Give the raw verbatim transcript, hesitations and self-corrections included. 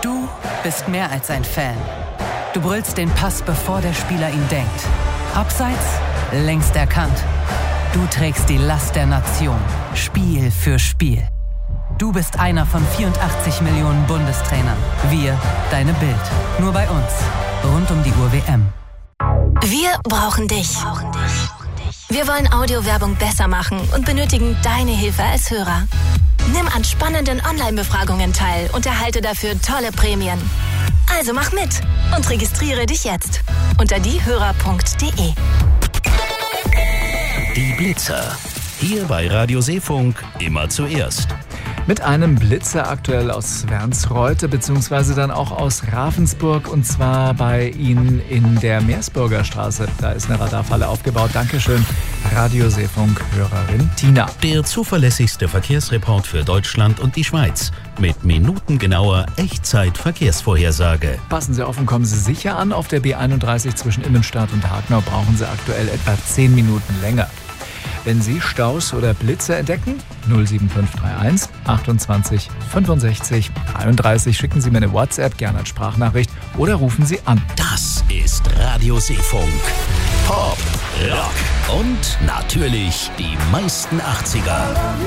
Du bist mehr als ein Fan. Du brüllst den Pass, bevor der Spieler ihn denkt. Abseits, längst erkannt. Du trägst die Last der Nation, Spiel für Spiel. Du bist einer von vierundachtzig Millionen Bundestrainern. Wir, deine Bild. Nur bei uns. Rund um die Uhr W M. Wir brauchen dich. Wir wollen Audiowerbung besser machen und benötigen deine Hilfe als Hörer. Nimm an spannenden Online-Befragungen teil und erhalte dafür tolle Prämien. Also mach mit und registriere dich jetzt unter diehörer punkt de. Die Blitzer. Hier bei Radio Seefunk immer zuerst. Mit einem Blitzer aktuell aus Wernsreuth beziehungsweise dann auch aus Ravensburg, und zwar bei Ihnen in der Meersburger Straße. Da ist eine Radarfalle aufgebaut. Dankeschön, Radio Seefunk-Hörerin Tina. Der zuverlässigste Verkehrsreport für Deutschland und die Schweiz mit minutengenauer Echtzeit-Verkehrsvorhersage. Passen Sie auf und kommen Sie sicher an. Auf der B einunddreißig zwischen Immenstadt und Hagenau brauchen Sie aktuell etwa zehn Minuten länger. Wenn Sie Staus oder Blitze entdecken, null sieben fünf drei eins achtundzwanzig fünfundsechzig dreiunddreißig, schicken Sie mir eine WhatsApp, gerne als Sprachnachricht, oder rufen Sie an. Das ist Radio Seefunk. Pop, Rock und natürlich die meisten achtziger.